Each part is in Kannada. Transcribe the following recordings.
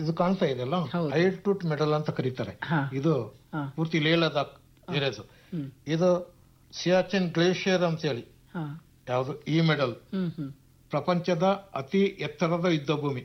ಇದು ಕಾಣ್ತಾ ಇದೆಯಲ್ಲ, ಆಲ್ಟಿಟ್ಯೂಡ್ ಮೆಡಲ್ ಅಂತ ಕರೀತಾರೆ. ಇದು ಪೂರ್ತಿ ಲೇ ಲದಾಖ್ ಇರೋದು. ಇದು ಸಿಯಾಚಿನ್ ಗ್ಲೇಷಿಯರ್ ಅಂತ ಹೇಳಿ ಯಾವುದು ಈ ಮೆಡಲ್ ಪ್ರಪಂಚದ ಅತಿ ಎತ್ತರದ ಯುದ್ಧ ಭೂಮಿ,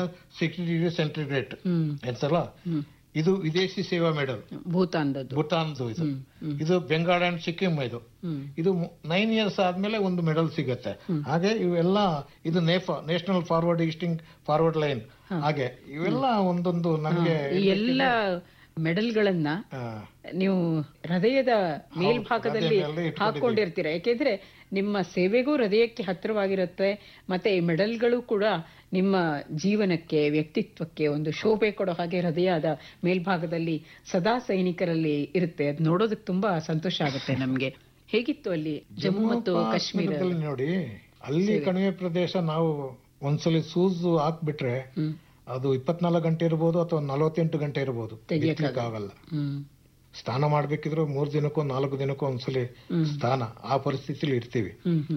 -60°C ಎಂತಲ್ಲ. ಇದು ವಿದೇಶಿ ಸೇವಾ ಮೆಡಲ್, ಭೂತಾನ್ದು ಇದು ಬೆಂಗಾಲ್ ಅಂಡ್ ಸಿಕ್ಕಿಂ. ಇದು 9 years ಆದ್ಮೇಲೆ ಒಂದು ಮೆಡಲ್ ಸಿಗುತ್ತೆ. ಹಾಗೆ ಇವೆಲ್ಲ ಇದು national forward easting forward line. ಹಾಗೆ ಇವೆಲ್ಲ ಒಂದೊಂದು ನಮಗೆ ಎಲ್ಲ ಮೆಡಲ್ಗಳನ್ನ ನೀವು ಹೃದಯದ ಮೇಲ್ಭಾಗದಲ್ಲಿ ಹಾಕೊಂಡಿರ್ತೀರ. ಯಾಕೆಂದ್ರೆ ನಿಮ್ಮ ಸೇವೆಗೂ ಹೃದಯಕ್ಕೆ ಹತ್ತಿರವಾಗಿರುತ್ತೆ. ಮತ್ತೆ ಈ ಮೆಡಲ್ಗಳು ಕೂಡ ನಿಮ್ಮ ಜೀವನಕ್ಕೆ, ವ್ಯಕ್ತಿತ್ವಕ್ಕೆ ಒಂದು ಶೋಭೆ ಕೊಡೋ ಹಾಗೆ ಹೃದಯದ ಮೇಲ್ಭಾಗದಲ್ಲಿ ಸದಾ ಸೈನಿಕರಲ್ಲಿ ಇರುತ್ತೆ. ಅದು ನೋಡೋದಕ್ಕೆ ತುಂಬಾ ಸಂತೋಷ ಆಗುತ್ತೆ ನಮ್ಗೆ. ಹೇಗಿತ್ತು ಅಲ್ಲಿ ಜಮ್ಮು ಮತ್ತು ಕಾಶ್ಮೀರದಲ್ಲಿ? ನೋಡಿ, ಅಲ್ಲಿ ಕಣಿವೆ ಪ್ರದೇಶ ನಾವು ಒಂದ್ಸಲಿ ಸೂಸ್ ಹಾಕ್ಬಿಟ್ರೆ ಅದು 24 ಗಂಟೆ ಇರ್ಬೋದು ಅಥವಾ 48 ಗಂಟೆ ಇರ್ಬೋದು, ಆಗಲ್ಲ. ಸ್ನಾನ ಮಾಡ್ಬೇಕಿದ್ರು 3 ದಿನಕ್ಕೋ 4 ದಿನಕ್ಕೋ ಒಂದ್ಸಲಿ ಸ್ನಾನ, ಆ ಪರಿಸ್ಥಿತಿಲಿ ಇರ್ತೀವಿ.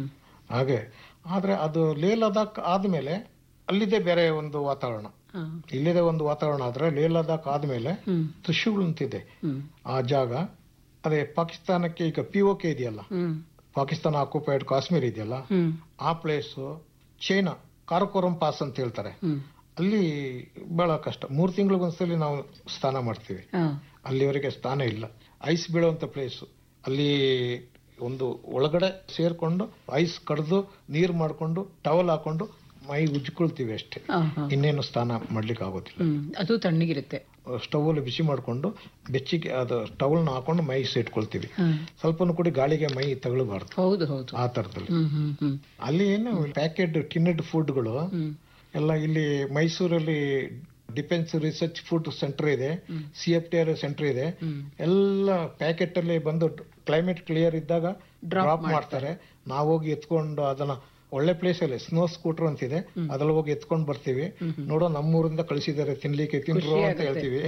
ಹಾಗೆ ಆದ್ರೆ ಅದು ಲೇ ಲದಾಖ್ ಆದ್ಮೇಲೆ ಅಲ್ಲಿದೆ ಬೇರೆ ಒಂದು ವಾತಾವರಣ, ಇಲ್ಲಿದೆ ಒಂದು ವಾತಾವರಣ. ಆದ್ರೆ ಲೇ ಲದಾಖ್ ಆದ್ಮೇಲೆ ತ್ರಿಶೂಲ್ ಅಂತಿದೆ ಆ ಜಾಗ. ಅದೇ ಪಾಕಿಸ್ತಾನಕ್ಕೆ ಈಗ POK ಇದೆಯಲ್ಲ, ಪಾಕಿಸ್ತಾನ ಆಕ್ಯುಪೈಡ್ ಕಾಶ್ಮೀರ್ ಇದೆಯಲ್ಲ, ಆ ಪ್ಲೇಸ್ ಚೈನಾ ಕಾರಕೋರಂ ಪಾಸ್ ಅಂತ ಹೇಳ್ತಾರೆ. ಅಲ್ಲಿ ಬಹಳ ಕಷ್ಟ. 3 ತಿಂಗಳಿಗೊಂದ್ಸಲಿ ನಾವು ಸ್ನಾನ ಮಾಡ್ತೀವಿ. ಅಲ್ಲಿವರೆಗೆ ಸ್ನಾನ ಇಲ್ಲ. Ice ಬೀಳುವಂತ place. ಅಲ್ಲಿ ಒಂದು ಒಳಗಡೆ ಸೇರ್ಕೊಂಡು ಐಸ್ ಕಡ್ದು ನೀರ್ ಮಾಡ್ಕೊಂಡು ಟವಲ್ ಹಾಕೊಂಡು ಮೈ ಉಜ್ಕೊಳ್ತೀವಿ ಅಷ್ಟೇ, ಇನ್ನೇನು ಸ್ನಾನ ಮಾಡ್ಲಿಕ್ಕೆ ಆಗೋದಿಲ್ಲ. ಅದು ತಣ್ಣಗಿರುತ್ತೆ. ಸ್ಟವ್ ಅಲ್ಲಿ ಬಿಸಿ ಮಾಡ್ಕೊಂಡು ಬೆಚ್ಚಿಗೆ ಅದು ಟವಲ್ನ ಹಾಕೊಂಡು ಮೈ ಇಟ್ಕೊಳ್ತೀವಿ. ಸ್ವಲ್ಪನೂ ಕೂಡ ಗಾಳಿಗೆ ಮೈ ತಗೊಳ್ಬಾರ್ದು. ಆ ತರದಲ್ಲಿ ಅಲ್ಲಿ ಏನು ಪ್ಯಾಕೆಟ್ ಟಿನ್ನೆಡ್ ಫುಡ್ಗಳು ಎಲ್ಲ. ಇಲ್ಲಿ ಮೈಸೂರಲ್ಲಿ ಡಿಫೆನ್ಸ್ ರಿಸರ್ಚ್ ಫುಡ್ ಸೆಂಟರ್ ಇದೆ, CFTR ಸೆಂಟರ್ ಇದೆ. ಎಲ್ಲ ಪ್ಯಾಕೆಟ್ ಅಲ್ಲಿ ಬಂದು ಕ್ಲೈಮೇಟ್ ಕ್ಲಿಯರ್ ಇದ್ದಾಗ ಡ್ರಾಪ್ ಮಾಡ್ತಾರೆ. ನಾವು ಹೋಗಿ ಎತ್ಕೊಂಡು ಅದನ್ನ ಒಳ್ಳೆ ಪ್ಲೇಸ್ ಅಲ್ಲಿ ಸ್ನೋ ಸ್ಕೂಟರ್ ಅಂತಿದೆ, ಅದ್ರಲ್ಲಿ ಹೋಗಿ ಎತ್ಕೊಂಡ್ ಬರ್ತೀವಿ. ನೋಡೋ ನಮ್ಮೂರಿಂದ ಕಳಿಸಿದ್ದಾರೆ ತಿನ್ಲಿಕ್ಕೆ, ತಿನ್ರು ಅಂತ ಹೇಳ್ತೀವಿ.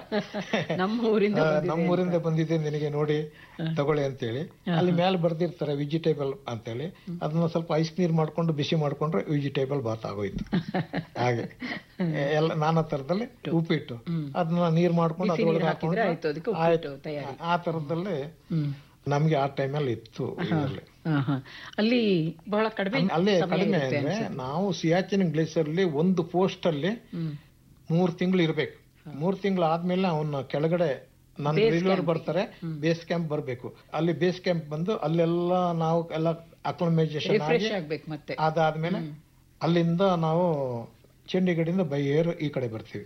ನಮ್ಮೂರಿಂದ ಬಂದಿದೆ ನಿನಗೆ ನೋಡಿ ತಗೊಳ್ಳಿ ಅಂತೇಳಿ. ಅಲ್ಲಿ ಮೇಲೆ ಬರ್ದಿರ್ತಾರೆ ವೆಜಿಟೇಬಲ್ ಅಂತೇಳಿ. ಅದನ್ನ ಸ್ವಲ್ಪ ಐಸ್ ನೀರ್ ಮಾಡ್ಕೊಂಡು ಬಿಸಿ ಮಾಡ್ಕೊಂಡ್ರೆ ವೆಜಿಟೇಬಲ್ ಬಾತ್ ಆಗೋಯ್ತು. ಹಾಗೆ ಎಲ್ಲ ನಾನಾ ತರದಲ್ಲಿ ಉಪ್ಪಿಟ್ಟು ಅದನ್ನ ನೀರ್ ಮಾಡ್ಕೊಂಡು ಅದ್ರೊಳಗೆ ಹಾಕೊಂಡು ಆ ತರದಲ್ಲಿ ನಮ್ಗೆ ಆ ಟೈಮಲ್ಲಿ ಇತ್ತು. ಅಲ್ಲಿ ಬಹಳ ಕಡಿಮೆ, ಅಲ್ಲೇ ಕಡಿಮೆ ಅಂದ್ರೆ ನಾವು ಸಿಯಾಚಿನ್ ಗ್ಲೇಸಿಯರ್ ಅಲ್ಲಿ ಒಂದು ಪೋಸ್ಟ್ ಅಲ್ಲಿ 3 ತಿಂಗಳು ಇರ್ಬೇಕು. 3 ತಿಂಗಳು ಆದ್ಮೇಲೆ ಅವನ್ನ ಕೆಳಗಡೆ ನನ್ನ ರಿಲೋರ್ ಬರ್ತಾರೆ, ಬೇಸ್ ಕ್ಯಾಂಪ್ ಬರ್ಬೇಕು. ಅಲ್ಲಿ ಬೇಸ್ ಕ್ಯಾಂಪ್ ಬಂದು ಅಲ್ಲೆಲ್ಲ ನಾವು ಎಲ್ಲ ಅಕ್ಲಮೈಸೇಷನ್ ಆಗ್ಬೇಕು. ಅದಾದ್ಮೇಲೆ ಅಲ್ಲಿಂದ ನಾವು ಚಂಡೀಗಢದಿಂದ ಬೈ ಏರ್ ಈ ಕಡೆ ಬರ್ತೀವಿ.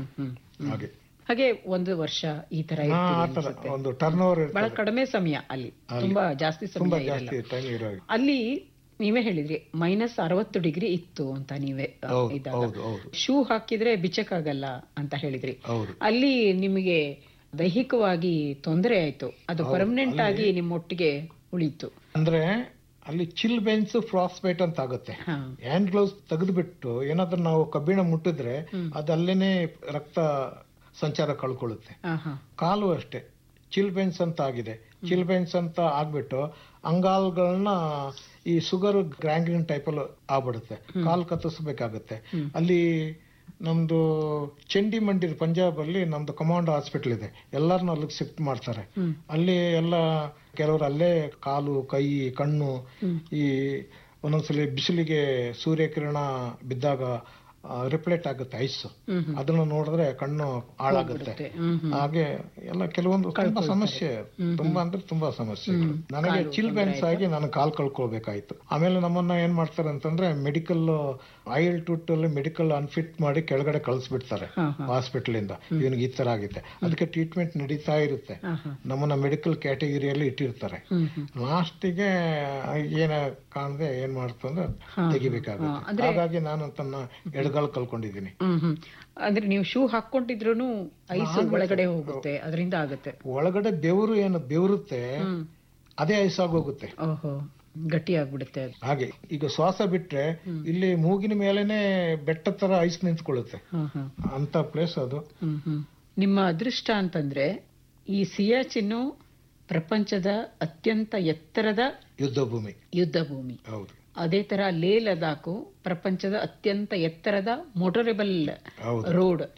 ಹಾಗೆ 1 ವರ್ಷ ಈ ತರ ಒಂದು ಟರ್ನ್ ಓವರ್ ಬಹಳ ಕಡಿಮೆ ಸಮಯ. ಅಲ್ಲಿ ತುಂಬಾ ಜಾಸ್ತಿ ಸಮಯ ಇರಲ್ಲ. ಅಲ್ಲಿ ನೀವೇ ಹೇಳಿದ್ರಿ -60 ಇತ್ತು ಅಂತ. ನೀವೇ ಶೂ ಹಾಕಿದ್ರೆ ಬಿಚ್ಚಕ್ಕಾಗಲ್ಲ ಅಂತ ಹೇಳಿದ್ರಿ. ಅಲ್ಲಿ ನಿಮಗೆ ದೈಹಿಕವಾಗಿ ತೊಂದರೆ ಆಯ್ತು, ಅದು ಪರ್ಮನೆಂಟ್ ಆಗಿ ನಿಮ್ಮೊಟ್ಟಿಗೆ ಉಳಿತು. ಅಂದ್ರೆ ಅಲ್ಲಿ ಚಿಲ್ ಬೆನ್ಸ್ ಫ್ರಾಸ್ಟ್ ಬೈಟ್ ಅಂತ ಆಗುತ್ತೆ. ಹ್ಯಾಂಡ್ ಗ್ಲೌಸ್ ತೆಗೆದ್ಬಿಟ್ಟು ಏನಾದ್ರೂ ನಾವು ಕಬ್ಬಿಣ ಮುಟ್ಟಿದ್ರೆ ಅದಲ್ಲೇನೆ ರಕ್ತ ಸಂಚಾರ ಕಳ್ಕೊಳ್ಳುತ್ತೆ. ಕಾಲು ಅಷ್ಟೇ ಚಿಲ್ ಬೆನ್ಸ್ ಅಂತ ಆಗಿದೆ. ಚಿಲ್ ಬೆನ್ಸ್ ಅಂತ ಆಗ್ಬಿಟ್ಟು ಅಂಗಾಲ್ಗಳನ್ನ ಈ ಶುಗರ್ ಗ್ರ್ಯಾಂಗ್ರೀನ್ ಟೈಪ್ ಅಲ್ಲಿ ಆಗ್ಬಿಡುತ್ತೆ. ಕಾಲು ಕತ್ತಿಸ್ಬೇಕಾಗತ್ತೆ. ಅಲ್ಲಿ ನಮ್ದು ಚಂಡಿ ಮಂಡಿರ್ ಪಂಜಾಬ್ ಅಲ್ಲಿ ನಮ್ದು ಕಮಾಂಡ್ ಹಾಸ್ಪಿಟಲ್ ಇದೆ. ಎಲ್ಲಾರನ್ನೂ ಅಲ್ಲಿಗೆ ಶಿಫ್ಟ್ ಮಾಡ್ತಾರೆ. ಅಲ್ಲಿ ಎಲ್ಲ ಕೆಲವರು ಅಲ್ಲೇ ಕಾಲು, ಕೈ, ಕಣ್ಣು ಈ ಒಂದೊಂದ್ಸಲಿ ಬಿಸಿಲಿಗೆ ಸೂರ್ಯಕಿರಣ ಬಿದ್ದಾಗ ರಿಫ್ಲೆಕ್ಟ್ ಆಗುತ್ತೆ ಐಸ್, ಅದನ್ನ ನೋಡಿದ್ರೆ ಕಣ್ಣು ಹಾಳಾಗುತ್ತೆ. ಹಾಗೆ ಎಲ್ಲ ಕೆಲವೊಂದು ತುಂಬಾ ಸಮಸ್ಯೆ, ತುಂಬಾ ಅಂದ್ರೆ ತುಂಬಾ ಸಮಸ್ಯೆ. ನನಗೆ ಚಿಲ್ ಬೆನ್ಸ್ ಆಗಿ ನಾನು ಕಾಲ್ ಕಳ್ಕೊಳ್ಬೇಕಾಯ್ತು. ಆಮೇಲೆ ನಮ್ಮನ್ನ ಏನ್ ಮಾಡ್ತಾರೆ ಅಂತಂದ್ರೆ ಮೆಡಿಕಲ್ ಆಲ್ಟಿಟ್ಯೂಡ್ ಅಲ್ಲಿ ಮೆಡಿಕಲ್ ಅನ್ಫಿಟ್ ಮಾಡಿ ಕೆಳಗಡೆ ಕಳಿಸ್ಬಿಡ್ತಾರೆ ಹಾಸ್ಪಿಟಲ್ ಇಂದ. ಇವನಿಗೆ ಈ ತರ ಆಗಿದೆ, ಅದಕ್ಕೆ ಟ್ರೀಟ್ಮೆಂಟ್ ನಡೀತಾ ಇರುತ್ತೆ. ನಮ್ಮನ್ನ ಮೆಡಿಕಲ್ ಕ್ಯಾಟಗರಿಯಲ್ಲಿ ಇಟ್ಟಿರ್ತಾರೆ. ಲಾಸ್ಟಿಗೆ ಏನ ಕಾಣದೆ ಏನ್ ಮಾಡ್ತಂದ್ರೆ ತೆಗಿಬೇಕಾಗುತ್ತೆ. ಹಾಗಾಗಿ ನಾನು ತನ್ನ ಎಡಗಾಲ್ ಕಳ್ಕೊಂಡಿದ್ದೀನಿ. ಅಂದ್ರೆ ನೀವು ಶೂ ಹಾಕೊಂಡಿದ್ರು ಐಸ್ ಒಳಗಡೆ ಹೋಗುತ್ತೆ, ಅದರಿಂದ ಆಗುತ್ತೆ. ಒಳಗಡೆ ಬೆವರು ಏನು ಬೆವರುತ್ತೆ, ಅದೇ ಐಸ್ ಆಗೋಗುತ್ತೆ, ಗಟ್ಟಿ ಆಗ್ಬಿಡುತ್ತೆ. ಹಾಗೆ ಈಗ ಶ್ವಾಸ ಬಿಟ್ರೆ ಇಲ್ಲಿ ಮೂಗಿನ ಮೇಲೆನೆ ಬೆಟ್ಟ ತರ ಐಸ್ ನಿಂತ್ಕೊಳ್ಳುತ್ತೆ, ಅಂತ ಪ್ಲೇಸ್ ಅದು. ನಿಮ್ಮ ಅದೃಷ್ಟ ಅಂತಂದ್ರೆ ಈ ಸಿಯಾಚಿನ್ನು ಪ್ರಪಂಚದ ಅತ್ಯಂತ ಎತ್ತರದ ಯುದ್ಧ ಭೂಮಿ. ಹೌದು. ಅದೇ ತರ ಲೇ ಲದಾಖು ಪ್ರಪಂಚದ ಅತ್ಯಂತ ಎತ್ತರದ ಮೋಟರೇಬಲ್ ರೋಡ್